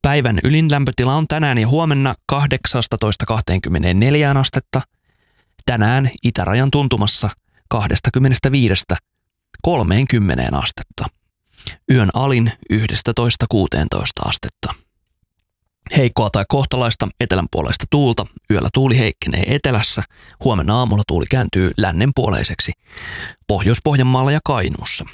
Päivän ylin lämpötila on tänään ja huomenna 18–24 astetta. Tänään itärajan tuntumassa 25–30 astetta. Yön alin 11–16 astetta. Heikkoa tai kohtalaista etelänpuoleista tuulta. Yöllä tuuli heikkenee etelässä. Huomenna aamulla tuuli kääntyy lännenpuoleiseksi. Pohjois-Pohjanmaalla ja Kainuussa.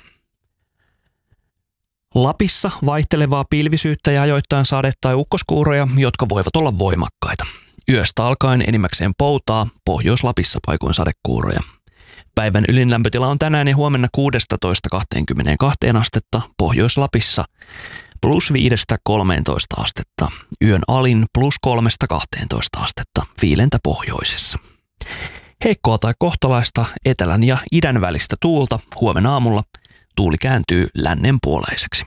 Lapissa vaihtelevaa pilvisyyttä ja ajoittain sade- tai ukkoskuuroja, jotka voivat olla voimakkaita. Yöstä alkaen enimmäkseen poutaa, Pohjois-Lapissa paikoin sadekuuroja. Päivän ylin lämpötila on tänään ja huomenna 16–22 astetta, Pohjois-Lapissa +5–13 astetta. Yön alin +3–12 astetta, viilentä pohjoisessa. Heikkoa tai kohtalaista etelän ja idän välistä tuulta. Huomenna aamulla tuuli kääntyy lännenpuoleiseksi.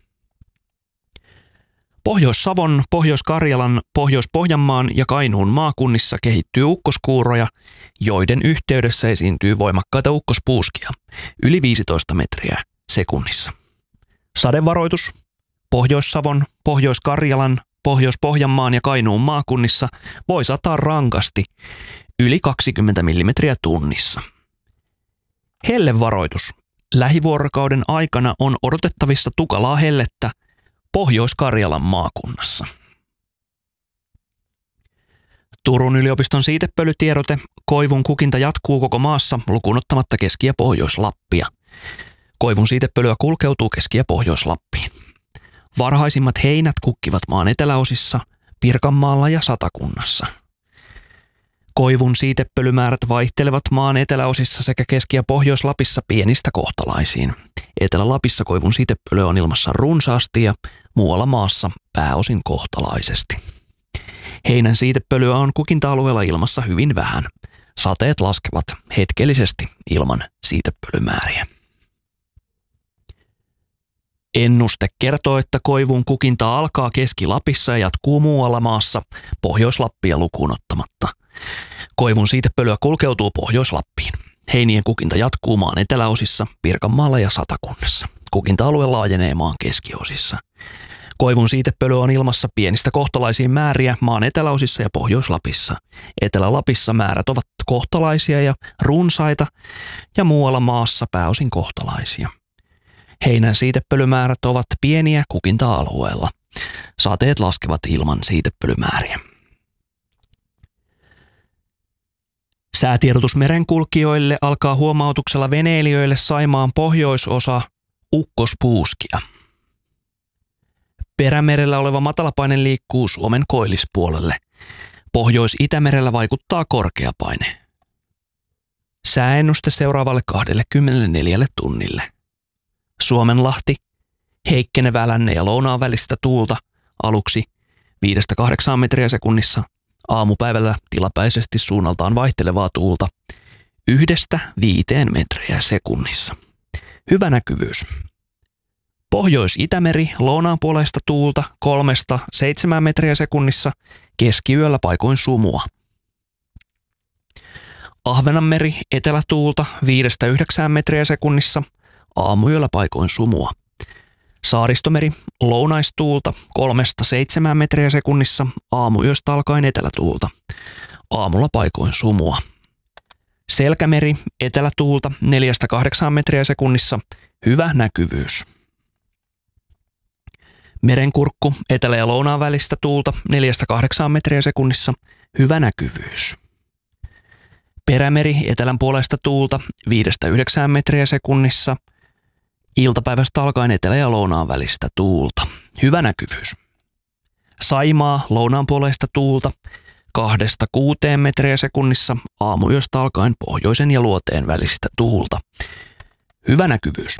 Pohjois-Savon, Pohjois-Karjalan, Pohjois-Pohjanmaan ja Kainuun maakunnissa kehittyy ukkoskuuroja, joiden yhteydessä esiintyy voimakkaita ukkospuuskia, yli 15 metriä sekunnissa. Sadevaroitus Pohjois-Savon, Pohjois-Karjalan, Pohjois-Pohjanmaan ja Kainuun maakunnissa voi sataa rankasti yli 20 millimetriä tunnissa. Hellevaroitus. Lähivuorokauden aikana on odotettavissa tukalaa hellettä Pohjois-Karjalan maakunnassa. Turun yliopiston siitepölytiedote. Koivun kukinta jatkuu koko maassa lukuun ottamatta Keski- ja Pohjois-Lappia. Koivun siitepölyä kulkeutuu Keski- ja Pohjois-Lappiin. Varhaisimmat heinät kukkivat maan eteläosissa, Pirkanmaalla ja Satakunnassa. Koivun siitepölymäärät vaihtelevat maan eteläosissa sekä Keski- ja Pohjois-Lapissa pienistä kohtalaisiin. Etelä-Lapissa koivun siitepölyä on ilmassa runsaasti ja muualla maassa pääosin kohtalaisesti. Heinän siitepölyä on kukinta-alueella ilmassa hyvin vähän. Sateet laskevat hetkellisesti ilman siitepölymääriä. Ennuste kertoo, että koivun kukinta alkaa Keski-Lapissa ja jatkuu muualla maassa, Pohjois-Lappia lukuun ottamatta. Koivun siitepölyä kulkeutuu Pohjois-Lappiin. Heinien kukinta jatkuu maan eteläosissa, Pirkanmaalla ja Satakunnassa. Kukinta-alue laajenee maan keskiosissa. Koivun siitepölyä on ilmassa pienistä kohtalaisiin määriä maan eteläosissa ja Pohjois-Lapissa. Etelä-Lapissa määrät ovat kohtalaisia ja runsaita ja muualla maassa pääosin kohtalaisia. Heinän siitepölymäärät ovat pieniä kukinta-alueella. Sateet laskevat ilman siitepölymääriä. Säätiedotus merenkulkijoille alkaa huomautuksella veneilijöille Saimaan pohjoisosa ukkospuuskia. Perämerellä oleva matalapaine liikkuu Suomen koillispuolelle. Pohjois-Itämerellä vaikuttaa korkeapaine. Sääennuste seuraavalle 24 tunnille. Suomenlahti, heikkenevää lännen ja lounaan välistä tuulta, aluksi 5–8 metriä sekunnissa, aamupäivällä tilapäisesti suunnaltaan vaihtelevaa tuulta 1–5 metriä sekunnissa. Hyvä näkyvyys. Pohjois-Itämeri, lounaanpuoleista tuulta 3–7 metriä sekunnissa, keskiyöllä paikoin sumua. Ahvenanmeri, etelätuulta 5–9 metriä sekunnissa, aamuyöllä paikoin sumua. Saaristomeri, lounaistuulta 3–7 metriä sekunnissa, aamuyöstä alkaen etelätuulta. Aamulla paikoin sumua. Selkämeri, etelätuulta 4–8 metriä sekunnissa, hyvä näkyvyys. Merenkurkku, etelä- ja lounaan välistä tuulta 4–8 metriä sekunnissa, hyvä näkyvyys. Perämeri, etelän puolesta tuulta 5–9 metriä sekunnissa, iltapäivästä alkaen etelä- ja lounaan välistä tuulta, hyvä näkyvyys. Saimaa, lounaan puolesta tuulta 2–6 metriä sekunnissa, aamuyöstä alkaen pohjoisen ja luoteen välistä tuulta, hyvä näkyvyys.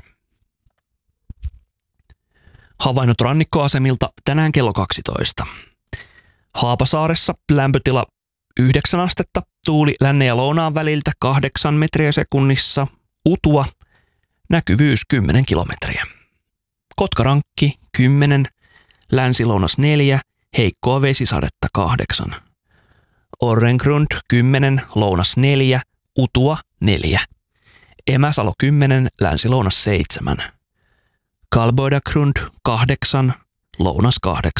Havainnot rannikkoasemilta tänään kello 12. Haapasaaressa lämpötila 9 astetta, tuuli lännen ja lounaan väliltä 8 metriä sekunnissa, Utua, näkyvyys 10 kilometriä. Kotkarankki 10, länsi-lounas 4, heikkoa vesisadetta 8. Orrengrund 10, lounas 4, Utua 4. Emäsalo 10, länsi-lounas 7. Kalboidagrund 8, lounas 8.